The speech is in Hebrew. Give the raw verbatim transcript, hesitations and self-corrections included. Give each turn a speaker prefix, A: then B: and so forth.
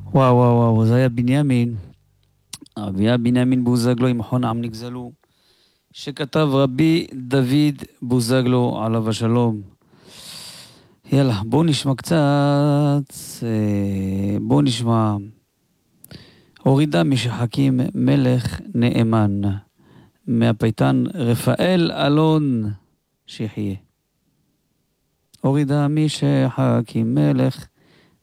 A: וואו וואו וואו, זה היה בנימין, אביה בנימין בוזגלו עם מכון עם נגזלו, שכתב רבי דוד בוזגלו עליו השלום. יאללה, בואו נשמע קצת, אה, בואו נשמע. הורידה משחקים מלך נאמן, מהפייטן רפאל אלון, שיחיה. הורידה משחקים מלך